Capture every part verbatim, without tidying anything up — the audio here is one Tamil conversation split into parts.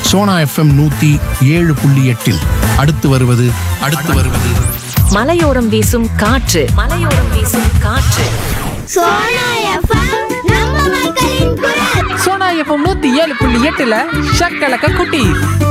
சோனா எஃப்எம் நூத்தி ஏழு புள்ளி எட்டில் அடுத்து வருவது அடுத்து வருவது மலையோரம் வீசும் காற்று மலையோரம் வீசும் காற்று சோனா எஃப்எம் நம்ம மக்களின் குரல். சோனா எஃப்எம் நூத்தி ஏழு புள்ளி எட்டுல ஷக்கலக்க குட்டி.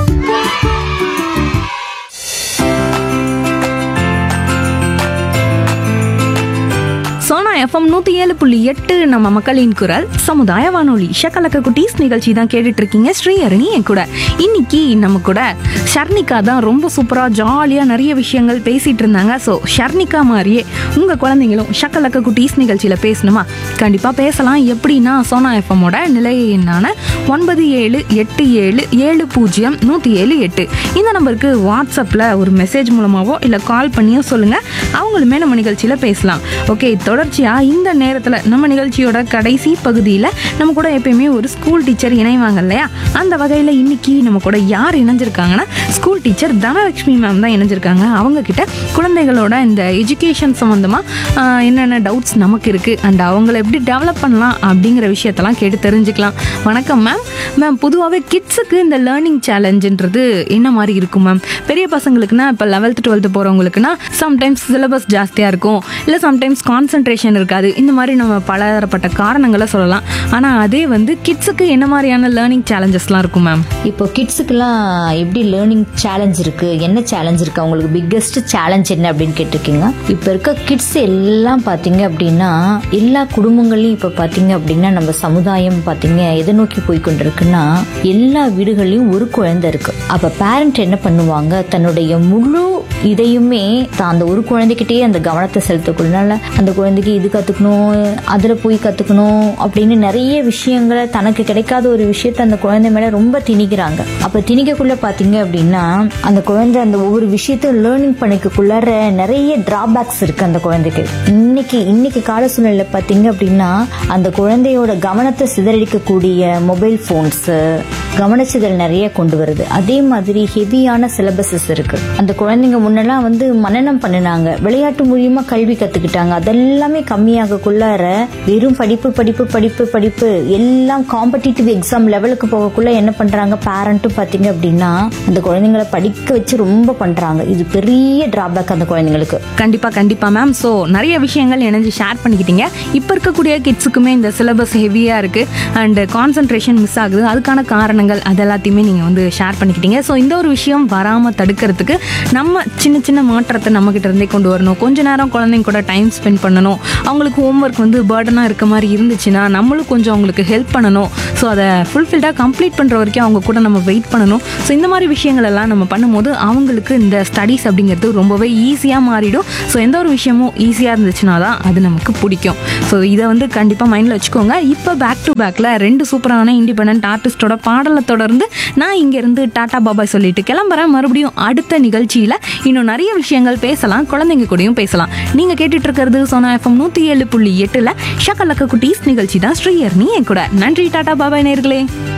சோனா எஃப்எம் நூற்றி ஏழு புள்ளி எட்டு நம்ம மக்களின் குரல் சமுதாய வானொலி ஷக்கலக்க குட்டீஸ் நிகழ்ச்சி தான் கேட்டுட்டு இருக்கீங்க. ஸ்ரீஹரணி என் கூட இன்னைக்கு நம்ம கூட ஷர்னிகா தான் ரொம்ப சூப்பராக ஜாலியாக நிறைய விஷயங்கள் பேசிகிட்டு இருந்தாங்க. ஸோ ஷர்னிகா மாதிரியே உங்கள் குழந்தைங்களும் ஷக்கலக்க குட்டீஸ் நிகழ்ச்சியில் பேசணுமா? கண்டிப்பாக பேசலாம். எப்படின்னா சோனா எஃப்எம்மோட நிலைய எண்ணான ஒன்பது ஏழு எட்டு ஏழு ஏழு பூஜ்ஜியம் நூற்றி ஏழு எட்டு இந்த நம்பருக்கு வாட்ஸ்அப்பில் ஒரு மெசேஜ் மூலமாகவோ இல்லை கால் பண்ணியோ சொல்லுங்கள். அவங்களுமே நம்ம நிகழ்ச்சியில் பேசலாம். ஓகே, தொடர்ச்சியாக இந்த நேரத்தில் நம்ம நிகழ்ச்சியோட கடைசி பகுதியில் நம்ம கூட எப்பயுமே ஒரு ஸ்கூல் டீச்சர் இணைவாங்க இல்லையா? அந்த வகையில் இன்னைக்கு நம்ம கூட யார் இணைஞ்சிருக்காங்கன்னா ஸ்கூல் டீச்சர் தனலட்சுமி மேம் தான் இணைஞ்சிருக்காங்க. அவங்க கிட்ட குழந்தைகளோட இந்த எஜுகேஷன் சம்மந்தமாக என்னென்ன டவுட்ஸ் நமக்கு இருக்குது அண்ட் அவங்கள எப்படி டெவலப் பண்ணலாம் அப்படிங்கிற விஷயத்தெல்லாம் கேட்டு தெரிஞ்சுக்கலாம். வணக்கம் மேம். மேம், பொதுவாகவே கிட்ஸுக்கு இந்த லேர்னிங் சேலஞ்சுன்றது என்ன மாதிரி இருக்கும் மேம்? பெரிய பசங்களுக்குன்னா இப்போ லெவல்த்து டுவெல்த்து போகிறவங்களுக்குன்னா சம்டைம்ஸ் சிலபஸ் ஜாஸ்தியாக இருக்கும், இல்லை சம்டைம்ஸ் கான்சன்ட்ரேஷன் இருக்காது. இந்த மாதிரி நம்ம பலதரப்பட்ட காரணங்களை சொல்லலாம். ஆனால் அதே வந்து கிட்ஸுக்கு என்ன மாதிரியான லேர்னிங் சேலஞ்சஸ்லாம் இருக்கும் மேம்? இப்போ கிட்ஸுக்கெல்லாம் எப்படி லேர்னிங் சேலஞ்ச் இருக்கு, என்ன சேலஞ்ச் இருக்கு, அவங்களுக்கு பிக்கெஸ்ட் சேலஞ்ச் என்ன அப்படின்னு கேட்டிருக்கீங்க. இப்போ இருக்க கிட்ஸ் எல்லாம் பார்த்தீங்க அப்படின்னா எல்லா குடும்பங்களையும் இப்போ பார்த்தீங்க அப்படின்னா நம்ம சமுதாயம் பார்த்தீங்க எதை நோக்கி போய் கொண்டிருக்குன்னா எல்லா வீடுகளையும் ஒரு குழந்தை இருக்கு. அப்போ பேரண்ட் என்ன பண்ணுவாங்க, தன்னுடைய முழு இதையுமே அந்த ஒரு குழந்தைகிட்டே அந்த கவனத்தை செலுத்தக்குள்ளனால அந்த குழந்தைக்கு இது கற்றுக்கணும், அதில் போய் கற்றுக்கணும் அப்படின்னு நிறைய விஷயங்களை தனக்கு கிடைக்காத ஒரு விஷயத்த அந்த குழந்தை மேலே ரொம்ப திணிக்கிறாங்க. அப்போ திணிக்கக்குள்ள பார்த்தீங்க அப்படின்னா அந்த குழந்தை அந்த ஒவ்வொரு விஷயத்தையும் லேர்னிங் பண்ணிக்கக்குள்ளார நிறைய டிராபேக்ஸ் இருக்கு அந்த குழந்தைக்கு. இன்னைக்கு இன்னைக்கு கால சூழ்நிலை பார்த்தீங்க அப்படின்னா அந்த குழந்தையோட கவனத்தை சிதறடிக்கக்கூடிய மொபைல் ஃபோன்ஸ் கவனச்சிதல் நிறைய கொண்டு வருது. அதே மாதிரி ஹெவியான சிலபஸஸ் இருக்கு. அந்த குழந்தைங்க முன்னெல்லாம் வந்து மனனம் பண்ணினாங்க, விளையாட்டு மூலியமா கல்வி கத்துக்கிட்டாங்க. அதெல்லாமே கம்மியாகக்குள்ளார வெறும் படிப்பு படிப்பு படிப்பு படிப்பு எல்லாம் காம்படிட்டிவ் எக்ஸாம் லெவலுக்கு போகக்குள்ள என்ன பண்றாங்க பேரண்ட்டும் பாத்தீங்க அப்படின்னா அந்த குழந்தைங்களை படிக்க வச்சு ரொம்ப பண்றாங்க. இது பெரிய டிராபேக் அந்த குழந்தைங்களுக்கு. கண்டிப்பா கண்டிப்பா மேம். ஸோ நிறைய விஷயங்கள் இணைஞ்சு ஷேர் பண்ணிக்கிட்டீங்க. இப்போ இருக்கக்கூடிய கிட்ஸுக்குமே இந்த சிலபஸ் ஹெவியா இருக்கு அண்ட் கான்சன்ட்ரேஷன் மிஸ் ஆகுது. அதுக்கான காரணங்கள் அது எல்லாத்தையுமே நீங்க வந்து ஷேர் பண்ணிக்கிட்டீங்க. ஸோ இந்த ஒரு விஷயம் வராம தடுக்கிறதுக்கு நம்ம சின்ன சின்ன மாற்றத்தை நம்ம கிட்ட இருந்தே கொண்டு வரணும். கொஞ்ச நேரம் குழந்தைங்க கூட டைம் ஸ்பெண்ட் பண்ணணும். அவங்களுக்கு ஹோம்ஒர்க் வந்து பேர்டனா இருக்க மாதிரி இருந்துச்சுன்னா நம்மளும் கொஞ்சம் அவங்களுக்கு ஹெல்ப் பண்ணணும். ஸோ அதை ஃபுல்ஃபில்டாக கம்ப்ளீட் பண்ணுற வரைக்கும் அவங்க கூட நம்ம வெயிட் பண்ணணும். ஸோ இந்த மாதிரி விஷயங்கள் எல்லாம் நம்ம பண்ணும்போது அவங்களுக்கு இந்த ஸ்டடீஸ் அப்படிங்கிறது ரொம்பவே ஈஸியாக மாறிடும். ஸோ எந்த ஒரு விஷயமும் ஈஸியாக இருந்துச்சுன்னா தான் அது நமக்கு பிடிக்கும். ஸோ இதை வந்து கண்டிப்பாக மைண்டில் வச்சுக்கோங்க. இப்போ பேக் டு பேக்கில் ரெண்டு சூப்பரான இண்டிபெண்டன்ட் ஆர்டிஸ்டோட பாடலை தொடர்ந்து நான் இங்கேருந்து டாடா பாபாய் சொல்லிட்டு கிளம்புறேன். மறுபடியும் அடுத்த நிகழ்ச்சியில் இன்னும் நிறைய விஷயங்கள் பேசலாம், குழந்தைங்க கூடயும் பேசலாம். நீங்கள் கேட்டுட்டு இருக்கிறது சோனா எஃப்எம் நூற்றி ஏழு புள்ளி எட்டில் ஷக்கலக்க குட்டீஸ் நிகழ்ச்சி தான். ஸ்ரீஹரணி என் கூட. நன்றி. டாடா பாபாய் நேயர்களே.